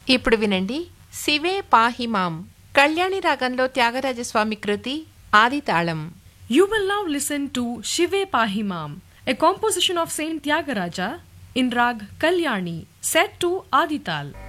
ఇప్పుడు వినండి శివే పాహిమాం కళ్యాణి రాగంలో త్యాగరాజస్వామి కృతి ఆదితాళం. You will now listen to Shive Pahimam, a composition of Saint Tyagaraja in Rag Kalyani, set to Adital.